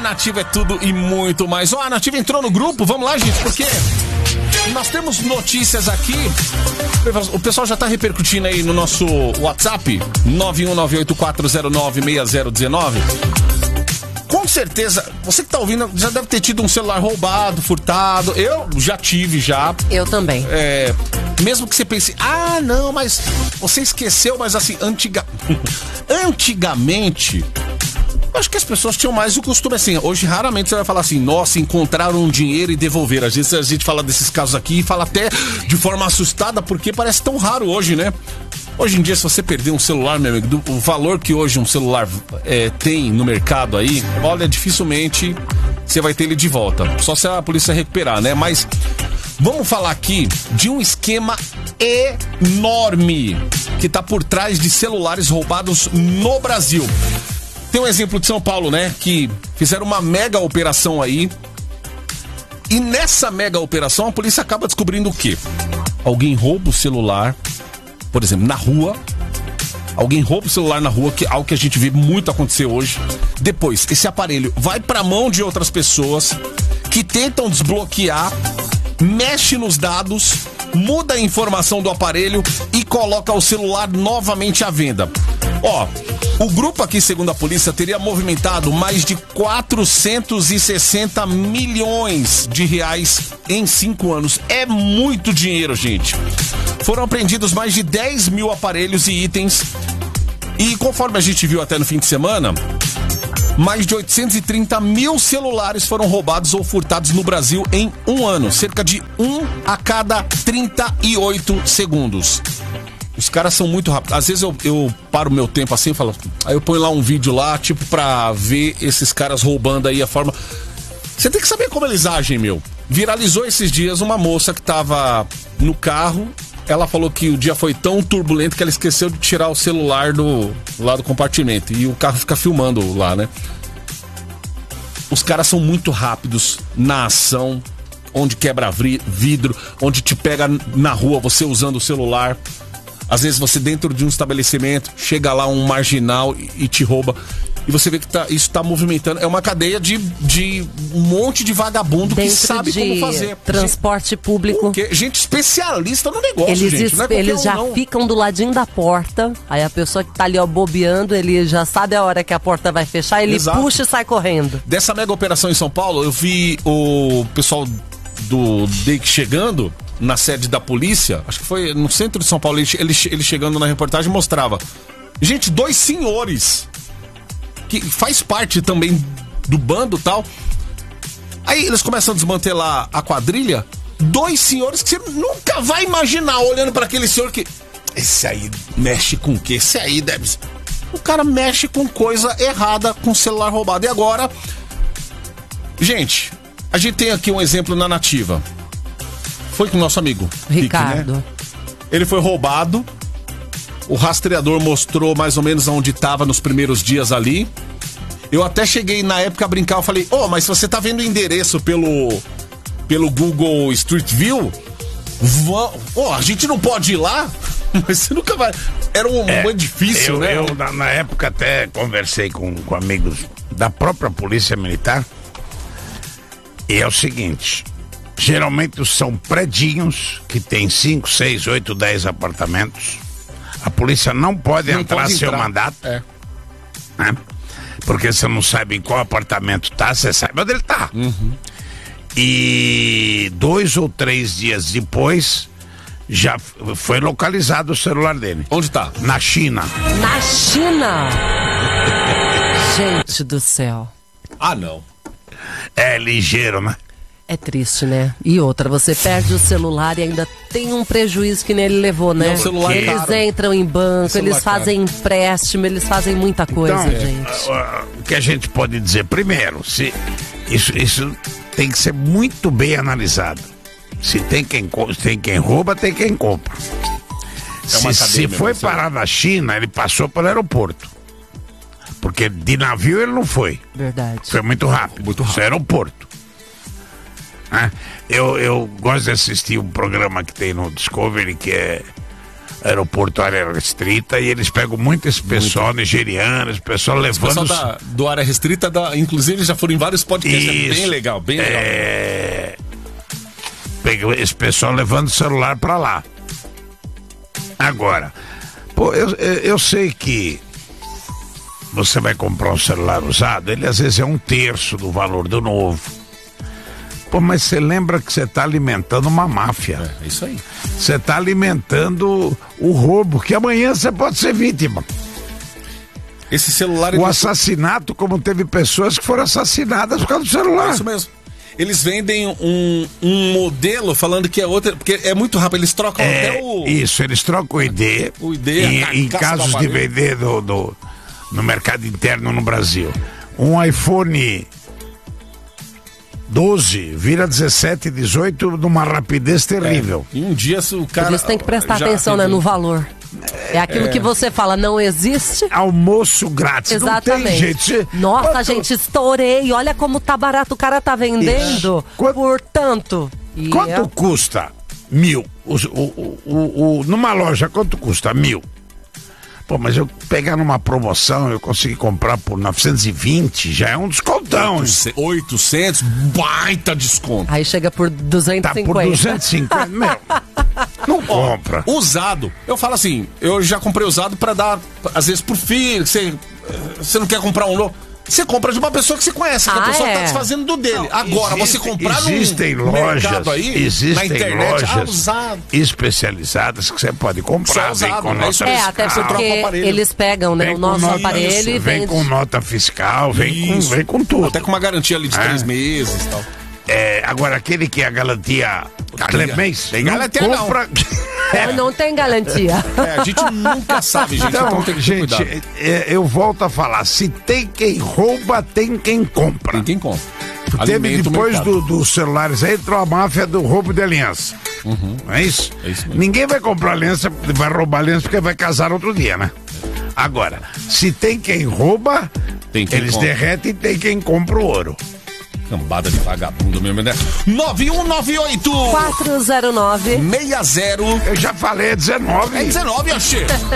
Nativa é tudo e muito mais. A Nativa entrou no grupo, vamos lá, gente, porque nós temos notícias aqui. O pessoal já tá repercutindo aí no nosso WhatsApp, 91984096019. Com certeza, você que tá ouvindo já deve ter tido um celular roubado, furtado. Eu já tive, já. Eu também. Mesmo que você pense, não, mas você esqueceu, mas assim, antigamente, eu acho que as pessoas tinham mais o costume assim. Hoje, raramente você vai falar assim, nossa, encontraram um dinheiro e devolveram. Às vezes a gente fala desses casos aqui e fala até de forma assustada, porque parece tão raro hoje, né? Hoje em dia, se você perder um celular, meu amigo, o valor que hoje um celular tem no mercado aí, olha, dificilmente você vai ter ele de volta. Só se a polícia recuperar, né? Mas vamos falar aqui de um esquema enorme que tá por trás de celulares roubados no Brasil. Tem um exemplo de São Paulo, né? Que fizeram uma mega operação aí. E nessa mega operação, a polícia acaba descobrindo o quê? Alguém rouba o celular, por exemplo, na rua. Alguém rouba o celular na rua, que é algo que a gente vê muito acontecer hoje. Depois, esse aparelho vai pra mão de outras pessoas que tentam desbloquear, mexe nos dados, muda a informação do aparelho e coloca o celular novamente à venda. O grupo aqui, segundo a polícia, teria movimentado mais de 460 milhões de reais em 5 anos. É muito dinheiro, gente. Foram apreendidos mais de 10 mil aparelhos e itens. E conforme a gente viu até no fim de semana, mais de 830 mil celulares foram roubados ou furtados no Brasil em um ano. Cerca de 1 a cada 38 segundos. Os caras são muito rápidos. Às vezes eu paro o meu tempo assim e falo. Aí eu ponho lá um vídeo lá, tipo, pra ver esses caras roubando aí a forma. Você tem que saber como eles agem, meu. Viralizou esses dias uma moça que tava no carro. Ela falou que o dia foi tão turbulento que ela esqueceu de tirar o celular lá do compartimento. E o carro fica filmando lá, né? Os caras são muito rápidos na ação. Onde quebra vidro, onde te pega na rua você usando o celular. Às vezes você dentro de um estabelecimento, chega lá um marginal e te rouba. E você vê que isso tá movimentando. É uma cadeia de um monte de vagabundo dentro que sabe como fazer. Transporte público. Porque gente especialista no negócio, gente. Não é eles já ficam do ladinho da porta. Aí a pessoa que tá ali, bobeando, ele já sabe a hora que a porta vai fechar, ele puxa e sai correndo. Dessa mega operação em São Paulo, eu vi o pessoal do DEIC chegando na sede da polícia, acho que foi no centro de São Paulo, ele chegando na reportagem mostrava, gente, 2 senhores que faz parte também do bando e tal. Aí eles começam a desmantelar a quadrilha, 2 senhores que você nunca vai imaginar olhando para aquele senhor que, esse aí mexe com o quê? Esse aí deve... O cara mexe com coisa errada, com celular roubado. E agora, gente, a gente tem aqui um exemplo na Nativa. Foi com o nosso amigo Ricardo, né? Ele foi roubado. O rastreador mostrou mais ou menos onde estava nos primeiros dias ali. Eu até cheguei na época a brincar. Eu falei, mas se você tá vendo o endereço pelo Google Street View, a gente não pode ir lá? Mas você nunca vai... Era muito difícil, né? Eu, na época, até conversei com amigos da própria Polícia Militar. E é o seguinte... Geralmente são predinhos que tem 5, 6, 8, 10 apartamentos. A polícia não pode entrar sem o mandato. Né? Porque você não sabe em qual apartamento tá, você sabe onde ele tá. E 2 ou 3 dias depois, já foi localizado o celular dele. Onde tá? Na China. Na China? Gente do céu. Não. É ligeiro, né? É triste, né? E outra, você perde o celular e ainda tem um prejuízo que nem ele levou, né? Eles entram em banco, eles fazem empréstimo, eles fazem muita coisa, gente. O que a gente pode dizer? Primeiro, isso tem que ser muito bem analisado. Se tem quem rouba, tem quem compra. Se foi parar na China, ele passou pelo aeroporto. Porque de navio ele não foi. Verdade. Foi muito rápido. Muito rápido. Foi aeroporto. Eu gosto de assistir um programa que tem no Discovery que é aeroporto área restrita, e eles pegam muito esse pessoal nigeriano, esse pessoal levando... O pessoal do área restrita, inclusive já foram em vários podcasts. Isso. Bem legal, bem legal. Pega esse pessoal levando o celular pra lá. Agora, pô, eu sei que você vai comprar um celular usado, ele às vezes é 1/3 do valor do novo. Pô, mas você lembra que você está alimentando uma máfia. É isso aí. Você está alimentando o roubo, que amanhã você pode ser vítima. Esse celular... O assassinato, como teve pessoas que foram assassinadas por causa do celular. É isso mesmo. Eles vendem um modelo falando que é outro, porque é muito rápido, eles trocam até o... Isso, eles trocam o ID. O ID, em casos de vender no mercado interno no Brasil. Um iPhone 12 vira 17, 18 numa rapidez terrível. E um dia o cara... Por isso tem que prestar atenção, né, no valor. É aquilo que você fala, não existe. Almoço grátis. Exatamente. Não tem jeito. Nossa, gente, estourei. Olha como tá barato, o cara tá vendendo por tanto. Quanto custa 1.000? Numa loja, quanto custa 1.000? Pô, mas eu pegar numa promoção, eu consegui comprar por 920, já é um descontão. 800, baita desconto. Aí chega por 250. Tá por 250, meu. Não compra. Usado. Eu falo assim, eu já comprei usado pra dar, às vezes, pro filho, você não quer comprar um novo. Você compra de uma pessoa que você conhece, que a pessoa tá desfazendo do dele. Não, agora, você comprar existem no lojas aí, existem na internet, lojas especializadas que você pode comprar. Usado, com nota fiscal. Até porque eles pegam, né, o nosso aparelho e vem com nota fiscal, vem com tudo. Até com uma garantia ali de 3 meses e tal. Agora, aquele que é a garantia 3 meses, tem garantia compra... Não tem garantia. A gente nunca sabe, gente. Então tem que ter cuidado. Eu volto a falar, se tem quem rouba, tem quem compra. Tem quem compra. Teve depois dos celulares aí, entrou a máfia do roubo de aliança. Não é isso? É isso mesmo. Ninguém vai comprar aliança, vai roubar aliança porque vai casar outro dia, né? Agora, se tem quem rouba, eles derretem e tem quem compra o ouro. Cambada de vagabundo mesmo, né? 9198 409 60. Eu já falei, é 19. É 19, achei.